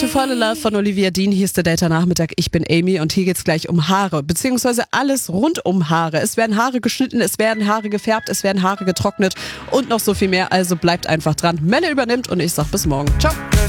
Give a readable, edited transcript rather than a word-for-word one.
Beautiful Love von Olivia Dean. Hier ist der Data-Nachmittag. Ich bin Amy und hier geht's gleich um Haare, beziehungsweise alles rund um Haare. Es werden Haare geschnitten, es werden Haare gefärbt, es werden Haare getrocknet und noch so viel mehr. Also bleibt einfach dran. Melle übernimmt und ich sag bis morgen. Ciao.